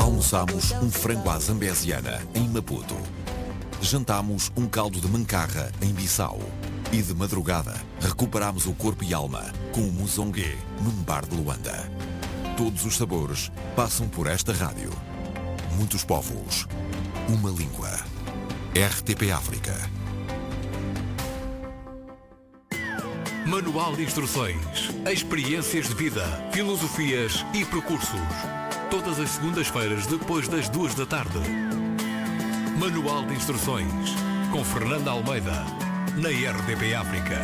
Almoçamos um frango à zambesiana em Maputo. Jantámos um caldo de mancarra em Bissau. E de madrugada, recuperámos o corpo e alma com o muzongue num bar de Luanda. Todos os sabores passam por esta rádio. Muitos povos, uma língua. RTP África. Manual de instruções, experiências de vida, filosofias e percursos. Todas as segundas-feiras depois das 2 da tarde. Manual de instruções, com Fernanda Almeida, na RTP África.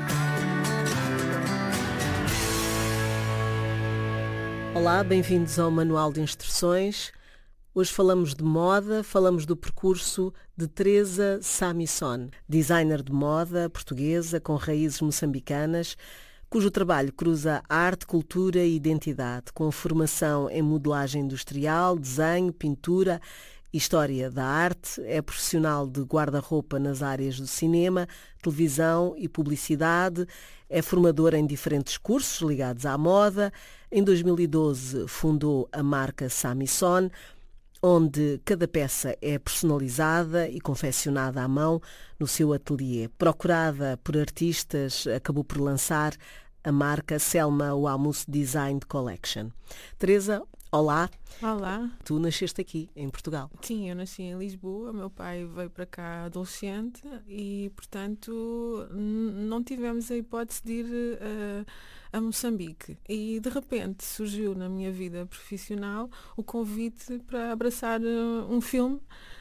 Olá, bem-vindos ao Manual de Instruções. Hoje falamos de moda, falamos do percurso de Teresa Samison, designer de moda portuguesa com raízes moçambicanas, cujo trabalho cruza arte, cultura e identidade, com formação em modelagem industrial, desenho, pintura, história da arte. É profissional de guarda-roupa nas áreas do cinema, televisão e publicidade. É formadora em diferentes cursos ligados à moda. Em 2012 fundou a marca Samison, onde cada peça é personalizada e confeccionada à mão no seu ateliê. Procurada por artistas, acabou por lançar a marca Selma Wamus Design Collection. Teresa, olá. Olá. Tu nasceste aqui, em Portugal. Sim, eu nasci em Lisboa, meu pai veio para cá adolescente e, portanto, não tivemos a hipótese de ir a Moçambique. E, de repente, surgiu na minha vida profissional o convite para abraçar um filme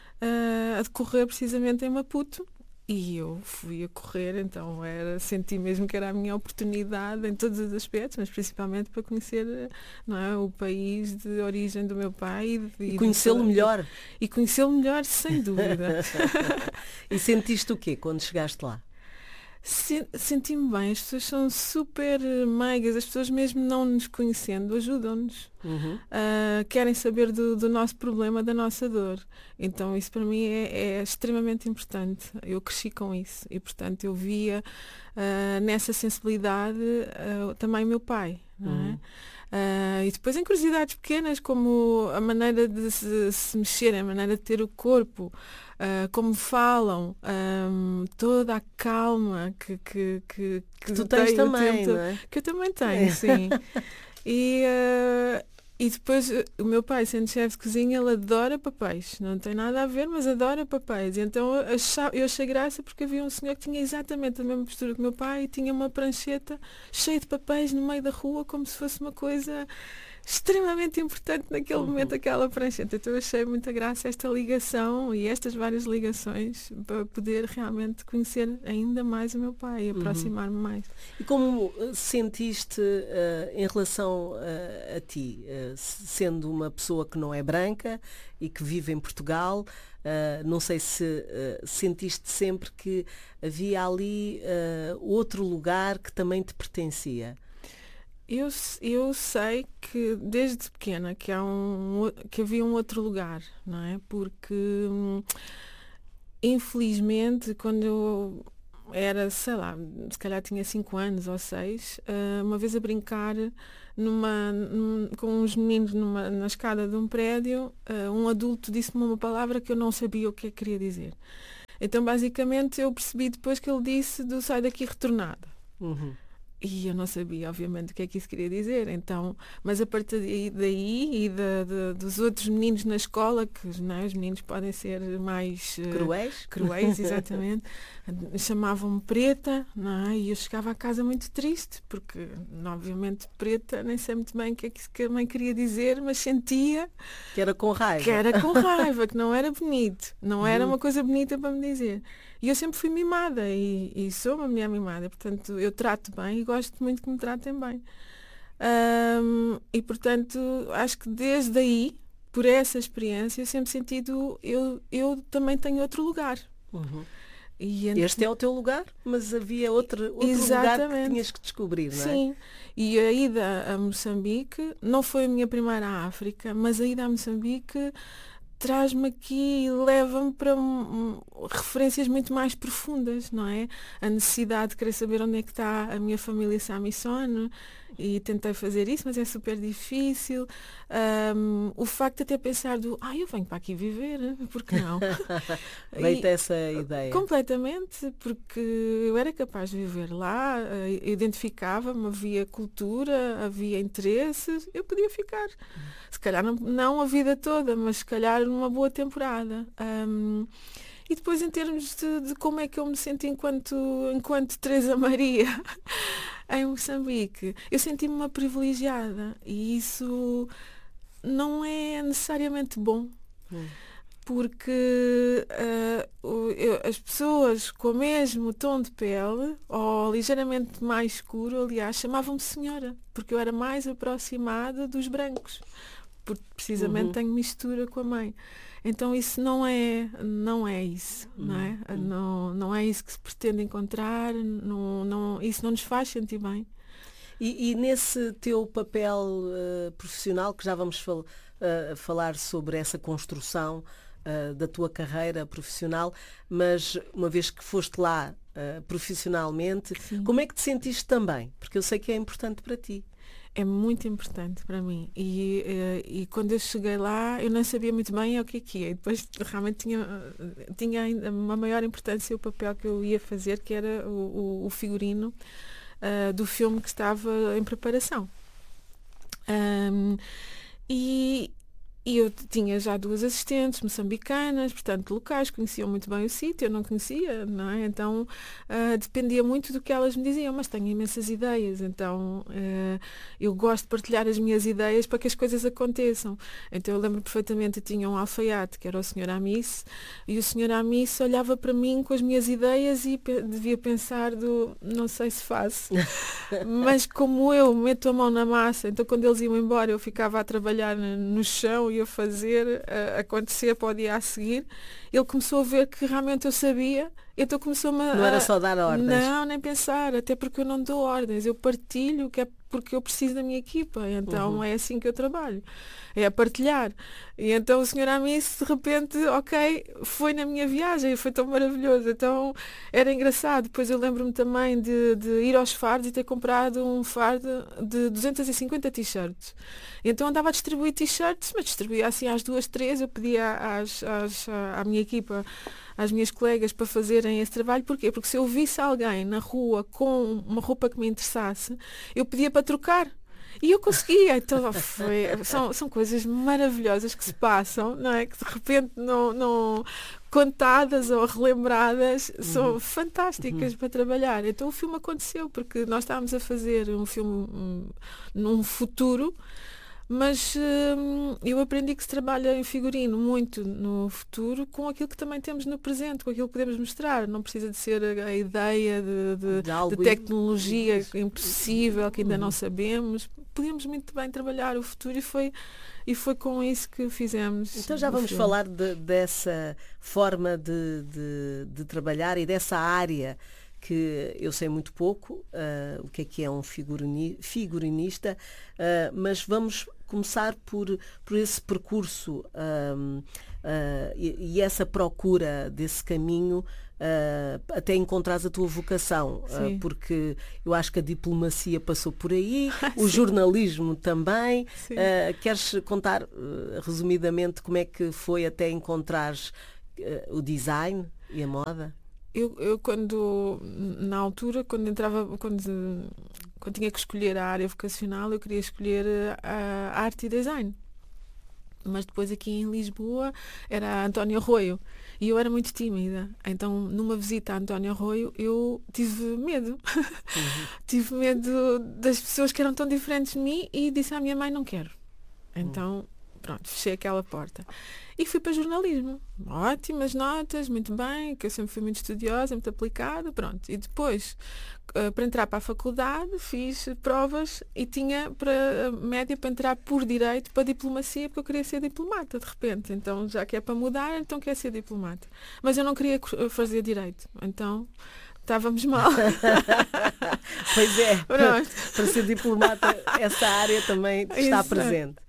a decorrer precisamente em Maputo. E eu fui a correr, então senti mesmo que era a minha oportunidade em todos os aspectos, mas principalmente para conhecer, não é, o país de origem do meu pai. E conhecê-lo melhor. E conhecê-lo melhor, sem dúvida. E sentiste o quê quando chegaste lá? Senti-me bem, as pessoas são super meigas, as pessoas mesmo não nos conhecendo ajudam-nos, querem saber do nosso problema, da nossa dor. Então isso para mim é extremamente importante. Eu cresci com isso e, portanto, eu via nessa sensibilidade também meu pai, não é? E depois em curiosidades pequenas, como a maneira de se mexer, a maneira de ter o corpo, como falam, toda a calma que tu tens também, não é? Que eu também tenho, sim. E depois o meu pai, sendo chefe de cozinha, ele adora papéis. Não tem nada a ver, mas adora papéis. E então eu achei graça porque havia um senhor que tinha exatamente a mesma postura que o meu pai e tinha uma prancheta cheia de papéis no meio da rua, como se fosse uma coisa extremamente importante naquele momento, aquela prancheta. Então eu achei muita graça esta ligação e estas várias ligações para poder realmente conhecer ainda mais o meu pai e aproximar-me mais. E como sentiste em relação a ti, sendo uma pessoa que não é branca e que vive em Portugal, não sei se sentiste sempre que havia ali outro lugar que também te pertencia? Eu sei que desde pequena que havia um outro lugar, não é? Porque infelizmente quando eu era, sei lá, se calhar tinha 5 anos ou 6, uma vez a brincar com uns meninos na escada de um prédio, um adulto disse-me uma palavra que eu não sabia o que queria dizer. Então basicamente eu percebi depois que ele disse do sai daqui retornada. E eu não sabia, obviamente, o que é que isso queria dizer. Então, mas a partir daí e dos outros meninos na escola, que, não é, os meninos podem ser mais cruéis, exatamente, chamavam-me preta, não é? E eu chegava a casa muito triste, porque, obviamente, preta, nem sei muito bem o que é que a mãe queria dizer, mas sentia que era com raiva. Que não era bonito, não era uma coisa bonita para me dizer. E eu sempre fui mimada e sou uma mulher mimada, portanto eu trato bem e gosto muito que me tratem bem. E portanto acho que desde aí, por essa experiência, eu sempre sentido, eu também tenho outro lugar. E este é o teu lugar, mas havia outro lugar que tinhas que descobrir, não é? Sim, e a ida a Moçambique não foi a minha primeira África, mas a ida a Moçambique traz-me aqui e leva-me para referências muito mais profundas, não é? A necessidade de querer saber onde é que está a minha família Samison e tentei fazer isso, mas é super difícil. O facto de até pensar eu venho para aqui viver, por que não? Veio-te essa ideia? Completamente, porque eu era capaz de viver lá, identificava-me, havia cultura, havia interesses, eu podia ficar. Se calhar não a vida toda, mas se calhar numa boa temporada. E depois em termos de como é que eu me senti enquanto Teresa Maria em Moçambique, eu senti-me uma privilegiada e isso não é necessariamente bom. Porque as pessoas com o mesmo tom de pele, ou ligeiramente mais escuro, aliás, chamavam-me senhora, porque eu era mais aproximada dos brancos, porque precisamente tenho mistura com a mãe. Então isso não é isso, não é? Não é isso que se pretende encontrar, isso não nos faz sentir bem. E nesse teu papel profissional, que já vamos falar sobre essa construção da tua carreira profissional, mas uma vez que foste lá profissionalmente, Sim. Como é que te sentiste também? Porque eu sei que é importante para ti. É muito importante para mim. E quando eu cheguei lá, eu não sabia muito bem o que é. E depois realmente tinha ainda uma maior importância o papel que eu ia fazer, que era o figurino do filme que estava em preparação. E eu tinha já 2 assistentes moçambicanas, portanto locais, conheciam muito bem o sítio, eu não conhecia, não é? Então dependia muito do que elas me diziam, mas tenho imensas ideias, então eu gosto de partilhar as minhas ideias para que as coisas aconteçam. Então eu lembro perfeitamente, eu tinha um alfaiate, que era o Sr. Amis, e o Sr. Amis olhava para mim com as minhas ideias e devia pensar não sei se faço. Mas como eu meto a mão na massa, então quando eles iam embora eu ficava a trabalhar no chão e a fazer acontecer para o dia a seguir, ele começou a ver que realmente eu sabia, então começou-me a... Não era só dar ordens? Não, nem pensar, até porque eu não dou ordens, eu partilho, que é porque eu preciso da minha equipa, então é assim que eu trabalho, é a partilhar. E então o Sr. Amis de repente, foi na minha viagem, foi tão maravilhoso, então era engraçado. Depois eu lembro-me também de ir aos fardos e ter comprado um fardo de 250 t-shirts. Então andava a distribuir t-shirts, mas distribuía assim às 2, 3, eu pedia à minha equipa, às minhas colegas para fazerem esse trabalho. Porquê? Porque se eu visse alguém na rua com uma roupa que me interessasse, eu pedia para trocar. E eu conseguia. Então são coisas maravilhosas que se passam, não é? Que de repente não contadas ou relembradas são fantásticas para trabalhar. Então o filme aconteceu porque nós estávamos a fazer um filme num futuro, mas eu aprendi que se trabalha em figurino muito no futuro com aquilo que também temos no presente, com aquilo que podemos mostrar. Não precisa de ser a ideia de tecnologia impossível que ainda não sabemos. Podíamos muito bem trabalhar o futuro e foi com isso que fizemos. Então já vamos falar dessa forma de trabalhar e dessa área que eu sei muito pouco, o que é um figurinista, mas vamos começar por esse percurso e essa procura desse caminho até encontrares a tua vocação, porque eu acho que a diplomacia passou por aí, o jornalismo também. Queres contar resumidamente como é que foi até encontrares o design e a moda? Eu na altura, quando tinha que escolher a área vocacional, eu queria escolher a arte e design. Mas depois aqui em Lisboa era a António Arroio e eu era muito tímida. Então numa visita a António Arroio eu tive medo. Tive medo das pessoas que eram tão diferentes de mim e disse à minha mãe, não quero. Então pronto, fechei aquela porta. E fui para jornalismo. Ótimas notas, muito bem, que eu sempre fui muito estudiosa, muito aplicada, pronto. E depois, para entrar para a faculdade, fiz provas e tinha média para entrar por direito para a diplomacia, porque eu queria ser diplomata, de repente. Então, já que é para mudar, então quer ser diplomata. Mas eu não queria fazer direito. Então, estávamos mal. Pois é. Pronto. Para ser diplomata, essa área também está presente.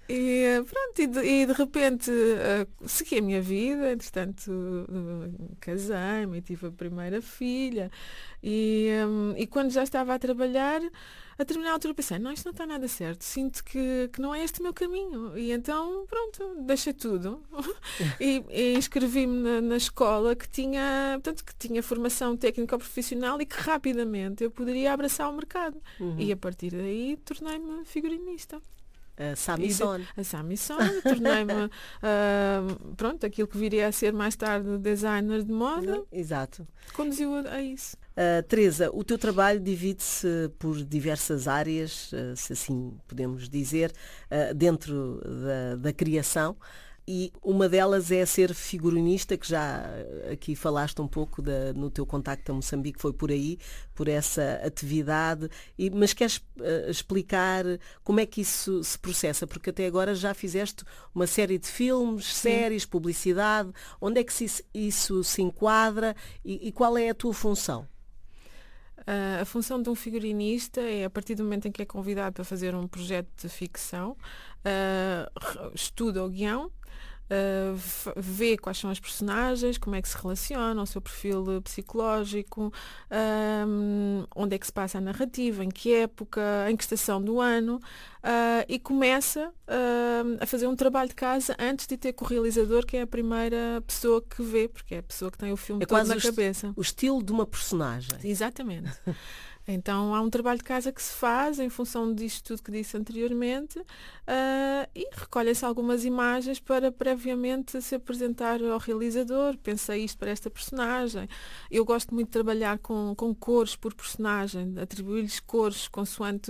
E pronto, e de repente segui a minha vida, entretanto casei-me e tive a primeira filha e quando já estava a trabalhar, a determinada altura pensei, não, isto não está nada certo, sinto que não é este o meu caminho. E então, pronto, deixei tudo e inscrevi-me na escola que tinha formação técnico-profissional e que rapidamente eu poderia abraçar o mercado. E a partir daí tornei-me figurinista. A Samison. A Samison, tornei-me pronto, aquilo que viria a ser mais tarde designer de moda. Exato. Conduziu a isso. Teresa, o teu trabalho divide-se por diversas áreas, se assim podemos dizer, dentro da criação. E uma delas é ser figurinista, que já aqui falaste um pouco no teu contacto a Moçambique, foi por aí, por essa atividade. Mas queres explicar como é que isso se processa? Porque até agora já fizeste uma série de filmes, séries, publicidade. Onde é que isso se enquadra e qual é a tua função? A função de um figurinista é, a partir do momento em que é convidado para fazer um projeto de ficção, estuda o guião, vê quais são as personagens, como é que se relacionam, o seu perfil psicológico, onde é que se passa a narrativa, em que época, em que estação do ano, e começa a fazer um trabalho de casa antes de ter com o realizador, que é a primeira pessoa que vê, porque é a pessoa que tem o filme todo na cabeça. O estilo de uma personagem. Exatamente. Então há um trabalho de casa que se faz em função disto tudo que disse anteriormente e recolhem-se algumas imagens para previamente se apresentar ao realizador. Pensei isto para esta personagem. Eu gosto muito de trabalhar com cores por personagem, atribuir-lhes cores consoante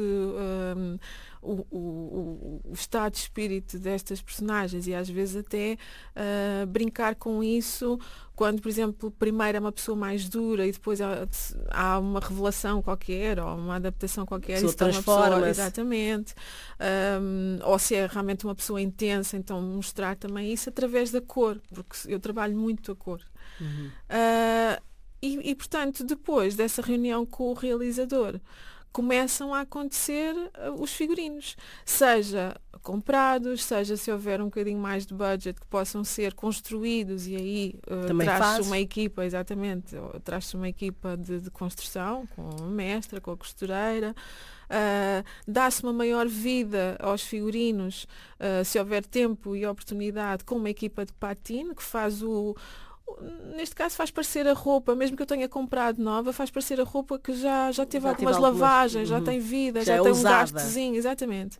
o estado de espírito destas personagens e às vezes até brincar com isso quando, por exemplo, primeiro é uma pessoa mais dura e depois há uma revelação qualquer ou uma adaptação qualquer e transforma-se. Exatamente. Ou se é realmente uma pessoa intensa, então mostrar também isso através da cor, porque eu trabalho muito a cor. E portanto, depois dessa reunião com o realizador, começam a acontecer os figurinos, seja comprados, seja se houver um bocadinho mais de budget que possam ser construídos e aí traz-se uma equipa, exatamente, traz-se uma equipa de construção, com a mestra, com a costureira, dá-se uma maior vida aos figurinos, se houver tempo e oportunidade, com uma equipa de patine que faz neste caso faz parecer a roupa, mesmo que eu tenha comprado nova, faz parecer a roupa que já teve algumas lavagens, já tem vida, já tem um gastozinho, exatamente.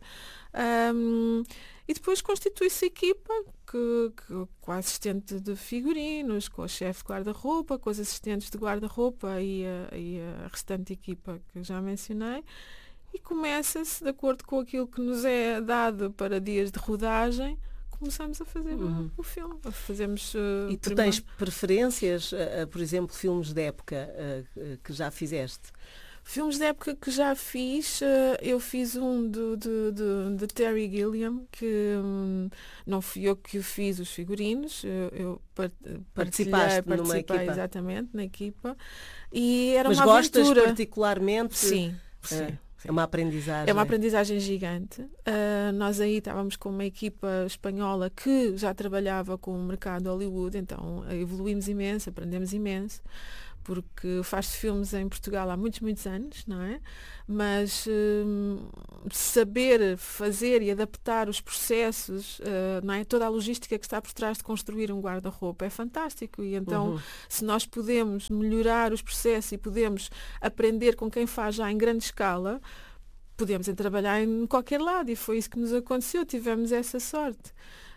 E depois constitui-se a equipa com a assistente de figurinos, com a chefe de guarda-roupa, com os assistentes de guarda-roupa e a restante equipa que já mencionei. E começa-se, de acordo com aquilo que nos é dado para dias de rodagem, começamos a fazer o filme. Fazemos, e tu tens preferências, por exemplo, filmes de época que já fizeste? Filmes de época que já fiz, eu fiz um de Terry Gilliam, que não fui eu que fiz os figurinos, eu participei numa equipa. Exatamente, na equipa. E era Mas uma gostas aventura. particularmente? Sim. É uma aprendizagem. É uma aprendizagem gigante. Nós aí estávamos com uma equipa espanhola que já trabalhava com o mercado Hollywood, então evoluímos imenso, aprendemos imenso, porque faz-se filmes em Portugal há muitos, muitos anos, não é? Mas saber fazer e adaptar os processos, não é? Toda a logística que está por trás de construir um guarda-roupa é fantástico e então se nós podemos melhorar os processos e podemos aprender com quem faz já em grande escala, podemos trabalhar em qualquer lado e foi isso que nos aconteceu, tivemos essa sorte.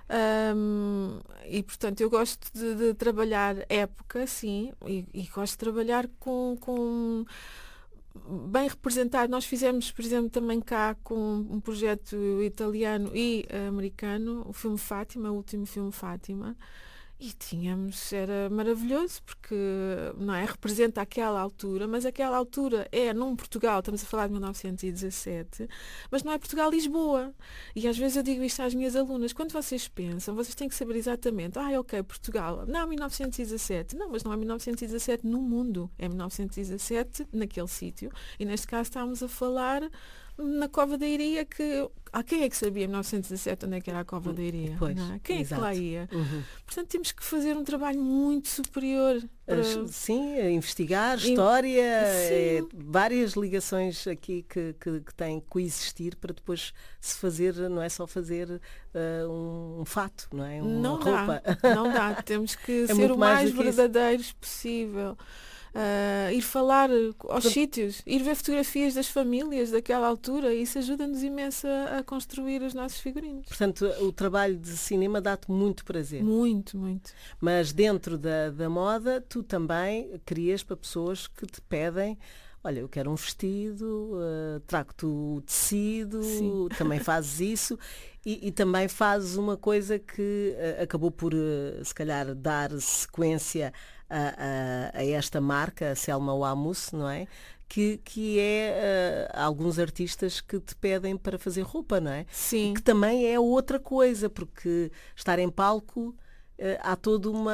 E portanto eu gosto de trabalhar época, sim, e gosto de trabalhar com bem representado. Nós fizemos, por exemplo, também cá com um projeto italiano e americano, o filme Fátima, o último filme Fátima. E era maravilhoso porque não é, representa aquela altura, mas aquela altura é num Portugal, estamos a falar de 1917, mas não é Portugal-Lisboa. E às vezes eu digo isto às minhas alunas, quando vocês pensam, vocês têm que saber exatamente, ok, Portugal, não, 1917, não, mas não é 1917 no mundo, é 1917 naquele sítio. E neste caso estamos a falar na Cova da Iria, que quem é que sabia em 1917 onde é que era a Cova da Iria? Pois, não é? Quem é que lá ia? Uhum. Portanto, temos que fazer um trabalho muito superior. Sim, investigar, história, Sim. várias ligações aqui que têm que coexistir para depois se fazer, não é só fazer um fato, não é? Uma Não roupa. não dá. Temos que ser muito o mais mais do que isso. verdadeiros possível. Ir falar aos sítios, ir ver fotografias das famílias daquela altura, isso ajuda-nos imenso a construir os nossos figurinos. Portanto, o trabalho de cinema dá-te muito prazer. Muito, muito. Mas dentro da moda, tu também crias para pessoas que te pedem, olha, eu quero um vestido, trago-te o tecido, Sim. também fazes isso e também fazes uma coisa que acabou por, se calhar, dar sequência a esta marca, a Selma Wamous, não é? Que é alguns artistas que te pedem para fazer roupa, não é? Sim. Que também é outra coisa, porque estar em palco há toda uma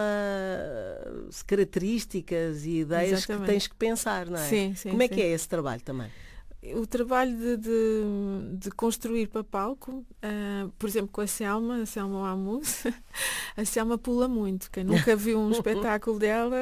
características e ideias Exatamente. que tens que pensar, não é? Sim, sim, Como é sim. que é esse trabalho também? O trabalho de construir para palco, por exemplo, com a Selma Wamous, a Selma pula muito. Quem nunca viu um espetáculo dela,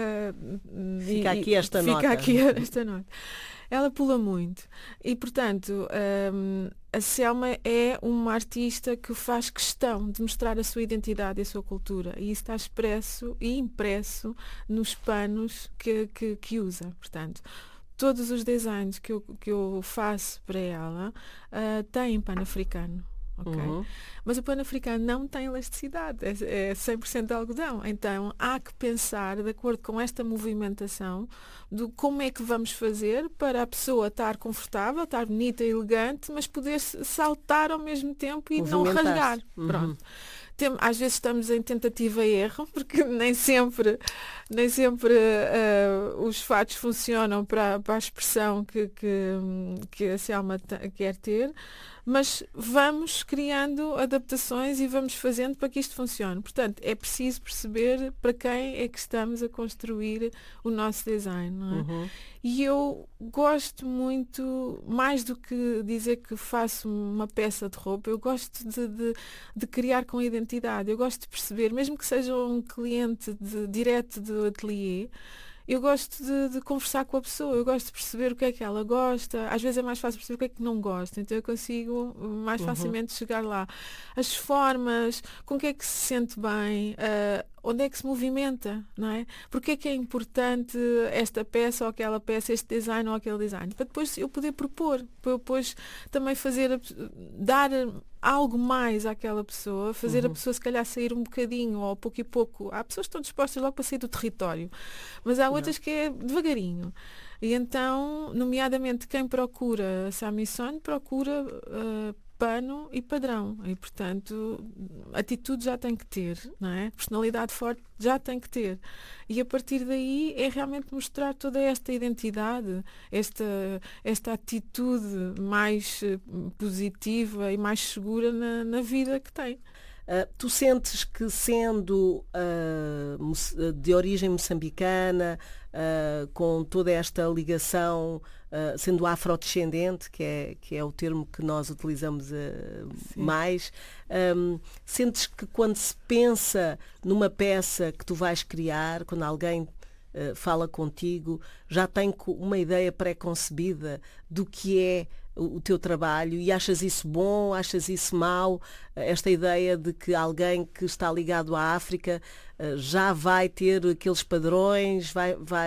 Fica aqui esta fica nota. aqui esta nota. Ela pula muito. E, portanto, a Selma é uma artista que faz questão de mostrar a sua identidade e a sua cultura. E isso está expresso e impresso nos panos que usa. Portanto, todos os designs que eu faço para ela têm pano africano. Okay? Uhum. Mas o pano africano não tem elasticidade, é 100% de algodão. Então há que pensar, de acordo com esta movimentação, do como é que vamos fazer para a pessoa estar confortável, estar bonita e elegante, mas poder saltar ao mesmo tempo e não rasgar. Uhum. Pronto. Às vezes estamos em tentativa e erro, porque nem sempre os fatos funcionam para a expressão que a Selma quer ter, mas vamos criando adaptações e vamos fazendo para que isto funcione. Portanto, é preciso perceber para quem é que estamos a construir o nosso design, não é? Uhum. E eu gosto muito, mais do que dizer que faço uma peça de roupa, eu gosto de criar com identidade. Eu gosto de perceber, mesmo que seja um cliente direto do ateliê, eu gosto de conversar com a pessoa, eu gosto de perceber o que é que ela gosta. Às vezes é mais fácil perceber o que é que não gosta, então eu consigo mais facilmente chegar lá. As formas, com que é que se sente bem, onde é que se movimenta, não é? Porque é que é importante esta peça ou aquela peça, este design ou aquele design? Para depois eu poder propor, para eu depois também dar algo mais àquela pessoa, fazer a pessoa se calhar sair um bocadinho ou pouco e pouco. Há pessoas que estão dispostas logo para sair do território, mas há outras que é devagarinho. E então, nomeadamente, quem procura Samison procura pano e padrão. E, portanto, atitude já tem que ter, não é? Personalidade forte já tem que ter. E a partir daí é realmente mostrar toda esta identidade, esta atitude mais positiva e mais segura na vida que tem. Tu sentes que, sendo de origem moçambicana, com toda esta ligação, sendo afrodescendente, que é o termo que nós utilizamos mais, sentes que quando se pensa numa peça que tu vais criar, quando alguém fala contigo, já tem uma ideia pré-concebida do que é o teu trabalho e achas isso bom, achas isso mau, esta ideia de que alguém que está ligado à África já vai ter aqueles padrões,